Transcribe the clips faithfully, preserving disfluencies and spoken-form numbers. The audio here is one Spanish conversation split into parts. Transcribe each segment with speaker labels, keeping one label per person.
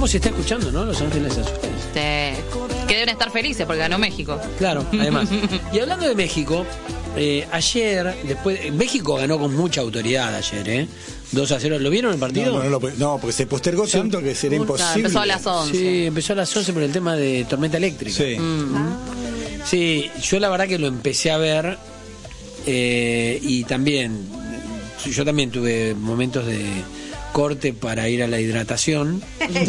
Speaker 1: ¿Cómo se está escuchando, no? Los Ángeles Azules.
Speaker 2: Sí. Que deben estar felices porque ganó México.
Speaker 1: Claro, además. Y hablando de México, eh, ayer, después, México ganó con mucha autoridad ayer, ¿eh? dos a cero. ¿Lo vieron el partido?
Speaker 3: No, no, no, no, porque se postergó tanto que sería imposible.
Speaker 2: Empezó a las once.
Speaker 1: Sí, empezó a las once por el tema de tormenta eléctrica.
Speaker 3: Sí.
Speaker 1: Mm. Sí, yo la verdad que lo empecé a ver eh, y también, yo también tuve momentos de corte para ir a la hidratación.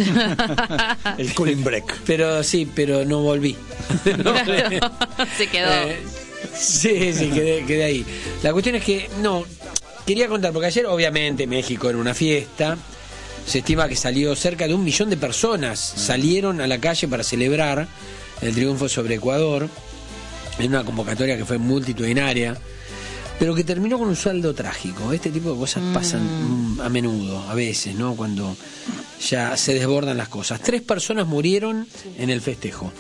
Speaker 3: El cooling break.
Speaker 1: Pero sí, pero no volví. No,
Speaker 2: se quedó.
Speaker 1: Eh, sí, sí, quedé, quedé ahí. La cuestión es que, no, quería contar, porque ayer obviamente México era una fiesta. Se estima que salió cerca de un millón de personas. Salieron a la calle para celebrar el triunfo sobre Ecuador en una convocatoria que fue multitudinaria, pero que terminó con un saldo trágico. Este tipo de cosas pasan mm, a menudo, a veces, ¿no? Cuando ya se desbordan las cosas. Tres personas murieron en el festejo.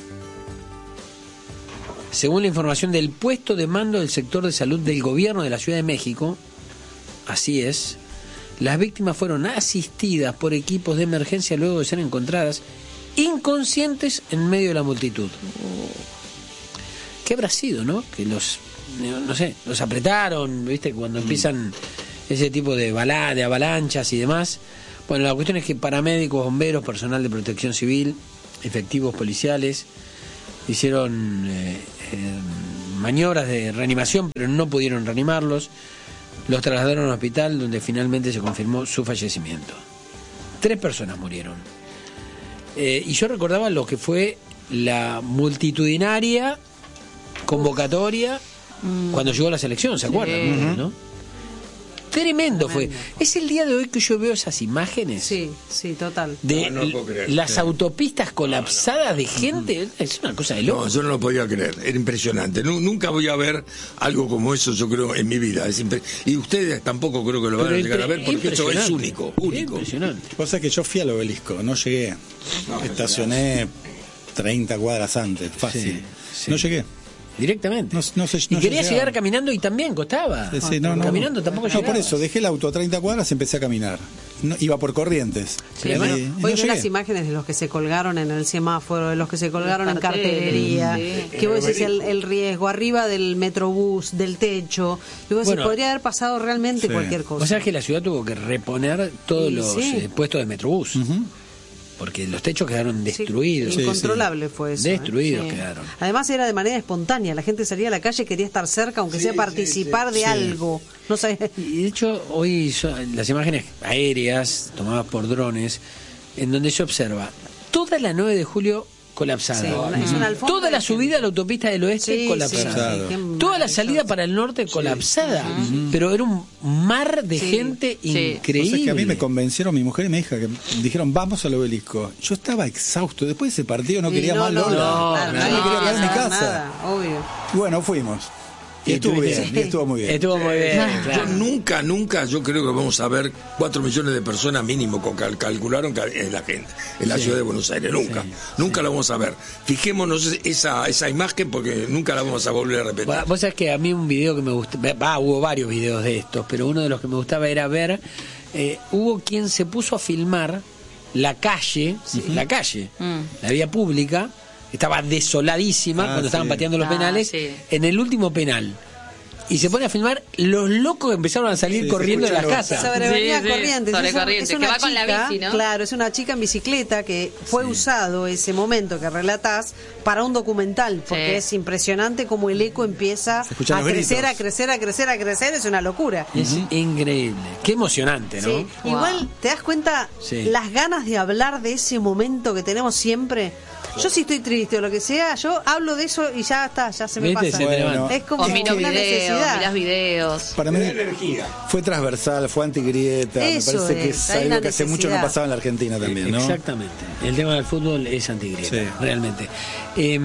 Speaker 1: Según la información del puesto de mando del sector de salud del gobierno de la Ciudad de México, así es, las víctimas fueron asistidas por equipos de emergencia luego de ser encontradas inconscientes en medio de la multitud. ¿Qué habrá sido, no? Que los, no sé, los apretaron, ¿viste? Cuando empiezan ese tipo de, bala, de avalanchas y demás. Bueno, la cuestión es que paramédicos, bomberos, personal de protección civil, efectivos policiales, hicieron eh, eh, maniobras de reanimación, pero no pudieron reanimarlos. Los trasladaron a un hospital donde finalmente se confirmó su fallecimiento. Tres personas murieron. Eh, y yo recordaba lo que fue la multitudinaria convocatoria mm. cuando llegó la selección, ¿se acuerdan? Sí. ¿No? Tremendo, Tremendo fue. Es el día de hoy que yo veo esas imágenes.
Speaker 4: Sí, sí, total.
Speaker 1: De
Speaker 5: no, no puedo creer.
Speaker 1: Las
Speaker 5: sí.
Speaker 1: autopistas colapsadas de gente. Uh-huh. Es una cosa de loco.
Speaker 5: No, yo no lo podía creer. Era impresionante. No, nunca voy a ver algo como eso, yo creo, en mi vida. Es impre... Y ustedes tampoco creo que lo van Pero a llegar a ver porque eso es único. único.
Speaker 3: Impresionante. Pasa que yo fui al Obelisco, no llegué. No, Estacioné treinta cuadras antes, fácil. Sí, sí. No llegué.
Speaker 1: Directamente.
Speaker 3: No, no sé,
Speaker 1: y
Speaker 3: no
Speaker 1: quería
Speaker 3: llegaba.
Speaker 1: llegar caminando y también costaba.
Speaker 3: Sí, sí, no, no,
Speaker 1: caminando tampoco
Speaker 3: no,
Speaker 1: llegaba.
Speaker 3: por eso, dejé el auto a treinta cuadras y empecé a caminar. No, iba por Corrientes.
Speaker 4: Sí,
Speaker 3: y,
Speaker 4: bueno,
Speaker 3: y
Speaker 4: hoy
Speaker 3: no
Speaker 4: vi las imágenes de los que se colgaron en el semáforo, de los que se colgaron en cartelería, sí. que vos decís el, el riesgo, arriba del metrobús, del techo. Y vos bueno, decís, podría haber pasado realmente sí. cualquier cosa.
Speaker 1: O sea, que la ciudad tuvo que reponer todos sí, los sí. Eh, puestos de metrobús. Uh-huh. Porque los techos quedaron destruidos.
Speaker 4: Sí, incontrolable sí, sí. fue eso.
Speaker 1: Destruidos
Speaker 4: ¿eh? sí.
Speaker 1: quedaron.
Speaker 4: Además era de manera espontánea. La gente salía a la calle, quería estar cerca, aunque sí, sea participar sí, sí. de sí. algo. No sé.
Speaker 1: Y de hecho, hoy son las imágenes aéreas tomadas por drones, en donde se observa toda la nueve de julio colapsada. Sí, una, es una toda la subida a la autopista del oeste sí, colapsada. Sí, sí. Toda la salida para el norte colapsada. Sí. Uh-huh. Pero era un mar de sí. gente sí. increíble. O sea,
Speaker 3: que a mí me convencieron mi mujer y mi hija que dijeron vamos al Obelisco. Yo estaba exhausto. Después de ese partido no sí, quería no, más Lola. No, no, no, no, no quería quedar en mi casa.
Speaker 4: Nada, obvio.
Speaker 3: Bueno, fuimos. Y estuvo bien, y estuvo muy bien.
Speaker 1: Estuvo muy bien.
Speaker 5: Claro. Yo nunca, nunca, yo creo que vamos a ver cuatro millones de personas mínimo que cal, calcularon en la gente, en la sí. ciudad de Buenos Aires. Nunca, sí. nunca sí. la vamos a ver. Fijémonos esa, esa imagen porque nunca la vamos a volver a repetir.
Speaker 1: Vos sabés que a mí un video que me gustó, va, hubo varios videos de estos, pero uno de los que me gustaba era ver, eh, hubo quien se puso a filmar la calle, sí, uh-huh. la calle, mm. la vía pública. Estaba desoladísima ah, cuando sí. estaban pateando los ah, penales sí. en el último penal. Y se pone a filmar, los locos empezaron a salir sí, corriendo de las casas.
Speaker 4: Sobre Avenida
Speaker 2: sí, sí,
Speaker 4: Corrientes.
Speaker 2: Sobre
Speaker 4: es,
Speaker 2: Corrientes,
Speaker 4: es una
Speaker 2: que va
Speaker 4: chica,
Speaker 2: con la bici, ¿no?
Speaker 4: Claro, es una chica en bicicleta que fue sí. usado ese momento que relatás para un documental, porque sí. es impresionante cómo el eco empieza a crecer, gritos. a crecer, a crecer, a crecer, es una locura.
Speaker 1: Es uh-huh. increíble. Qué emocionante, ¿no?
Speaker 4: Sí. Wow. Igual, ¿te das cuenta sí. las ganas de hablar de ese momento que tenemos siempre? Yo si estoy triste o lo que sea, yo hablo de eso y ya está, ya se me
Speaker 1: ¿Viste?
Speaker 4: pasa.
Speaker 1: Se
Speaker 4: bueno, es como
Speaker 2: o miro
Speaker 4: una
Speaker 2: videos,
Speaker 4: necesidad.
Speaker 2: mirás videos.
Speaker 3: Para mí fue transversal, fue antigrieta.
Speaker 4: Eso
Speaker 3: me parece
Speaker 4: es,
Speaker 3: que es algo que hace mucho no pasaba en la Argentina también, ¿no?
Speaker 1: Exactamente. El tema del fútbol es antigrieta, sí. realmente. Eh,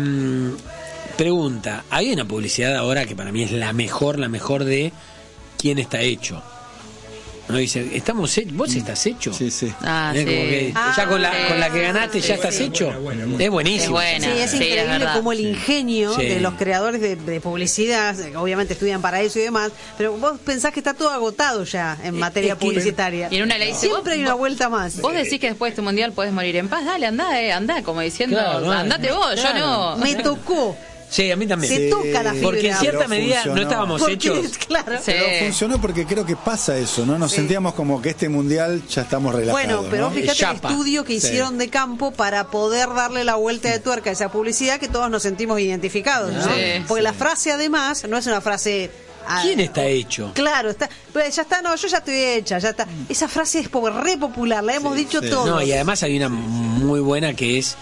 Speaker 1: pregunta, hay una publicidad ahora que para mí es la mejor, la mejor de quién está hecho. No dice, estamos hechos, vos estás hecho.
Speaker 3: Sí, sí.
Speaker 2: Ah,
Speaker 1: ¿Eh?
Speaker 2: sí.
Speaker 1: Como que
Speaker 4: Ah,
Speaker 1: ya con la,
Speaker 2: sí.
Speaker 1: con la que ganaste ya estás
Speaker 2: Sí.
Speaker 1: hecho. Es buenísimo.
Speaker 2: Es buena.
Speaker 4: Sí, es
Speaker 2: Sí, es
Speaker 4: increíble
Speaker 2: verdad.
Speaker 4: como el ingenio
Speaker 1: Sí.
Speaker 4: de los creadores de, de publicidad, obviamente estudian para eso y demás, pero vos pensás que está todo agotado ya en materia
Speaker 1: es que-
Speaker 4: publicitaria.
Speaker 2: Y en una le dice,
Speaker 4: siempre
Speaker 2: vos-
Speaker 4: hay una
Speaker 2: vos-
Speaker 4: vuelta más.
Speaker 2: Vos decís que después de este mundial podés morir en paz, dale, andá, eh, andá, como diciendo,
Speaker 1: Claro, no,
Speaker 2: andate vos,
Speaker 1: claro.
Speaker 2: yo no.
Speaker 4: Me tocó.
Speaker 1: Sí, a mí también.
Speaker 4: Se
Speaker 3: Sí.
Speaker 4: toca la fibra.
Speaker 1: Porque en cierta
Speaker 3: Pero
Speaker 1: medida no
Speaker 3: funcionó.
Speaker 1: estábamos
Speaker 4: Porque,
Speaker 1: hechos.
Speaker 4: claro.
Speaker 2: Sí.
Speaker 3: Pero funcionó porque creo que pasa eso, ¿no? Nos
Speaker 4: Sí.
Speaker 3: sentíamos como que este mundial ya estamos relajados.
Speaker 4: Bueno, pero
Speaker 3: ¿no?
Speaker 4: fíjate el
Speaker 1: Chapa.
Speaker 4: estudio que
Speaker 3: Sí.
Speaker 4: hicieron de campo para poder darle la vuelta de tuerca a esa publicidad que todos nos sentimos identificados, ¿no?
Speaker 2: Sí.
Speaker 4: Porque la frase además no es una frase... ah,
Speaker 1: ¿Quién está hecho?
Speaker 4: Claro, está, pues ya está, no, yo ya estoy hecha, ya está. Esa frase es po- re popular, la hemos dicho
Speaker 3: sí.
Speaker 4: todos.
Speaker 1: No, y además hay una muy buena que es,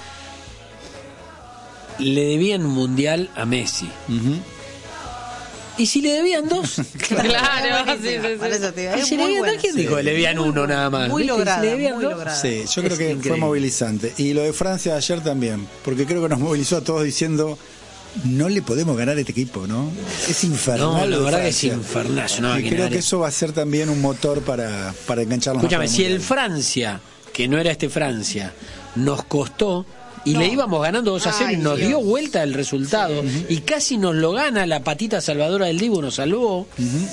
Speaker 1: le debían un mundial a Messi.
Speaker 3: Ujú.
Speaker 1: ¿Y si le debían dos?
Speaker 2: Claro, sí, sí, sí.
Speaker 4: Por eso te digo,
Speaker 1: ¿Y
Speaker 4: es
Speaker 1: si le
Speaker 4: muy
Speaker 1: debían
Speaker 4: buena.
Speaker 1: dos? ¿Quién dijo que le debían
Speaker 4: Muy
Speaker 1: uno
Speaker 4: buena,
Speaker 1: nada más?
Speaker 4: muy
Speaker 1: ¿Viste? ¿Y si
Speaker 4: lograda,
Speaker 1: le debían
Speaker 4: muy
Speaker 1: dos?
Speaker 4: lograda.
Speaker 3: Sí, yo creo
Speaker 1: Es
Speaker 3: que fue
Speaker 1: increíble.
Speaker 3: movilizante. Y lo de Francia ayer también, porque creo que nos movilizó a todos diciendo, no le podemos ganar a este equipo, ¿no? Es infernal.
Speaker 1: No, la
Speaker 3: lo de
Speaker 1: verdad que es
Speaker 3: Francia.
Speaker 1: infernal, es una
Speaker 3: Y
Speaker 1: maquinaria.
Speaker 3: creo que eso va a ser también un motor para, para engancharnos.
Speaker 1: Escúchame,
Speaker 3: más para
Speaker 1: si el
Speaker 3: mundial.
Speaker 1: Francia, que no era este Francia, nos costó y le íbamos ganando dos a cero y
Speaker 4: Ay,
Speaker 1: nos
Speaker 4: Dios.
Speaker 1: dio vuelta el resultado y casi nos lo gana la patita salvadora del Dibu, nos salvó.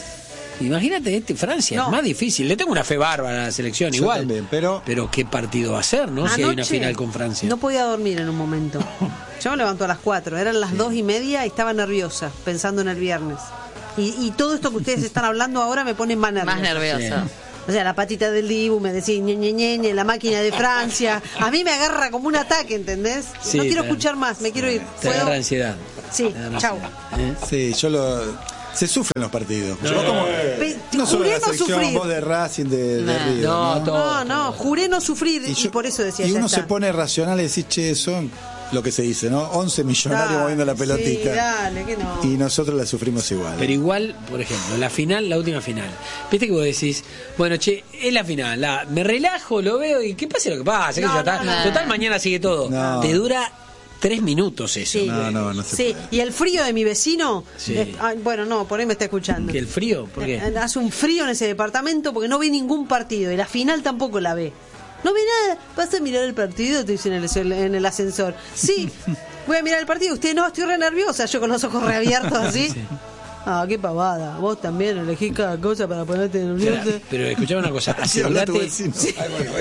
Speaker 1: Imagínate, este Francia
Speaker 4: No.
Speaker 1: es más difícil. Le tengo una fe bárbara a la selección,
Speaker 3: Yo
Speaker 1: igual.
Speaker 3: también, pero-
Speaker 1: pero qué partido va a ser, ¿no? Si hay una
Speaker 4: Anoche
Speaker 1: final con Francia.
Speaker 4: No podía dormir en un momento. Yo me levanto a las cuatro, eran las dos y media y estaba nerviosa, pensando en el viernes. Y, y todo esto que ustedes están hablando ahora me pone más nerviosa.
Speaker 2: Más nervioso.
Speaker 4: O sea, la patita del Dibu, me decís ñe, ñe, ñe, ñe, la máquina de Francia. A mí me agarra como un ataque, ¿entendés?
Speaker 1: Sí,
Speaker 4: no quiero
Speaker 1: te-
Speaker 4: escuchar más, me quiero ir.
Speaker 1: Te
Speaker 4: ¿Puedo?
Speaker 1: agarra ansiedad.
Speaker 4: Sí,
Speaker 1: Te agarra
Speaker 4: chau.
Speaker 1: ansiedad, ¿eh?
Speaker 3: Sí, yo lo... Se sufren los partidos. Yo como-
Speaker 4: Pe-
Speaker 3: no solo
Speaker 4: juré
Speaker 3: la
Speaker 4: no
Speaker 3: selección,
Speaker 4: sufrir.
Speaker 3: vos de Racing, de, de
Speaker 2: No,
Speaker 3: River,
Speaker 1: no,
Speaker 3: ¿no?
Speaker 1: todo.
Speaker 4: No, no, juré no sufrir y,
Speaker 3: yo-
Speaker 4: por eso decía
Speaker 3: y
Speaker 4: ya
Speaker 3: uno
Speaker 4: está.
Speaker 3: se pone racional y decís, che, son lo que se dice, ¿no? once millonarios
Speaker 4: Dale,
Speaker 3: moviendo la
Speaker 4: sí,
Speaker 3: pelotita.
Speaker 4: dale, que no.
Speaker 3: Y nosotros la sufrimos igual.
Speaker 1: Pero igual, por ejemplo, la final, la última final. Viste que vos decís, bueno, che, es la final, la, me relajo, lo veo y que pase lo que pase, que
Speaker 4: No,
Speaker 1: ya está.
Speaker 4: no, no.
Speaker 1: Total, mañana sigue todo.
Speaker 3: No.
Speaker 1: Te dura tres minutos eso.
Speaker 4: Sí.
Speaker 3: No, no, no se
Speaker 4: Sí,
Speaker 3: puede.
Speaker 4: y el frío de mi vecino,
Speaker 1: Sí.
Speaker 4: es- ay, bueno, no, por ahí me está escuchando.
Speaker 1: ¿Que el frío? ¿Por qué?
Speaker 4: Eh, Hace un frío en ese departamento porque no ve ningún partido y la final tampoco la ve. No ve nada, vas a mirar el partido, te dicen en el, en el ascensor. Sí, voy a mirar el partido, usted no, estoy re nerviosa, yo con los ojos reabiertos así. Ah, qué pavada, vos también elegís cada cosa para ponerte nerviosa.
Speaker 1: Pero, pero escuchame una cosa,
Speaker 3: Así habla tu
Speaker 1: asegurate.
Speaker 3: vecino.
Speaker 5: Ay, bueno,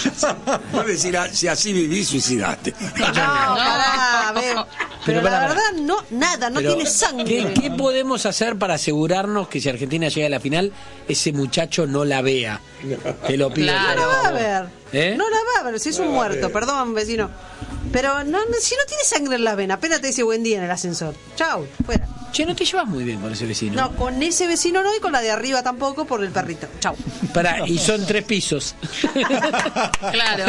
Speaker 5: ya. Vos decís, ah, si así vivís, suicidaste.
Speaker 4: No, pará, ve. Pero,
Speaker 1: Pero
Speaker 4: la
Speaker 1: pará,
Speaker 4: verdad, no, nada, no
Speaker 1: pero,
Speaker 4: tiene sangre.
Speaker 1: ¿qué, qué podemos hacer para asegurarnos que si Argentina llega a la final, ese muchacho no la vea? Te lo pido.
Speaker 2: Claro.
Speaker 4: No
Speaker 1: por
Speaker 4: la va a
Speaker 1: favor.
Speaker 4: ver.
Speaker 1: ¿Eh?
Speaker 4: No la va a ver, si es un muerto, perdón, vecino. Pero no, no, si no tiene sangre en la vena, apenas te dice buen día en el ascensor. Chau, fuera.
Speaker 1: Che, no te llevas muy bien con ese vecino.
Speaker 4: No, con ese vecino no y con la de arriba tampoco por el perrito. Chau.
Speaker 1: Pará, y son tres pisos.
Speaker 2: Claro.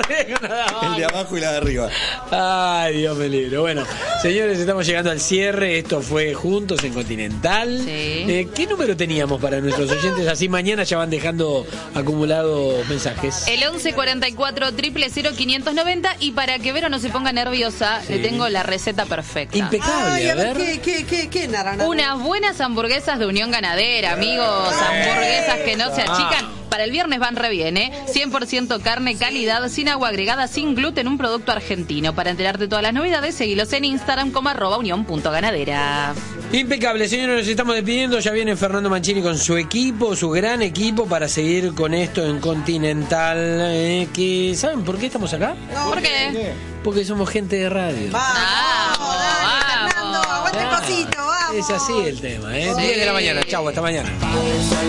Speaker 3: El de abajo y la de arriba.
Speaker 1: Ay, Dios me libre. Bueno, señores, estamos llegando al cierre. Esto fue Juntos en Continental.
Speaker 2: Sí.
Speaker 1: Eh, ¿Qué número teníamos para nuestros oyentes? Así mañana ya van dejando acumulados mensajes.
Speaker 2: El once cuarenta y cuatro, cero cero cero, quinientos noventa y para que Vero no se ponga nerviosa, le tengo la receta perfecta.
Speaker 1: Impecable,
Speaker 4: Ay,
Speaker 1: a ver.
Speaker 4: ¿qué, qué, qué, qué, naranja?
Speaker 2: Unas buenas hamburguesas de Unión Ganadera, amigos. Hamburguesas que no se achican. Para el viernes van re bien, ¿eh? cien por ciento carne, calidad, sin agua agregada, sin gluten, un producto argentino. Para enterarte de todas las novedades, seguilos en Instagram como arroba unión punto ganadera.
Speaker 1: Impecable, señores, nos estamos despidiendo. Ya viene Fernando Mancini con su equipo, su gran equipo, para seguir con esto en Continental. Eh, que, ¿saben por qué estamos acá?
Speaker 2: ¿Por qué?
Speaker 1: Porque somos gente de radio.
Speaker 4: Vamos,
Speaker 2: Vamos,
Speaker 4: dale, Fernando,
Speaker 2: vamos.
Speaker 4: aguante el cosito, vamos.
Speaker 1: Es así el tema, ¿eh? diez de la mañana. Chau, hasta mañana.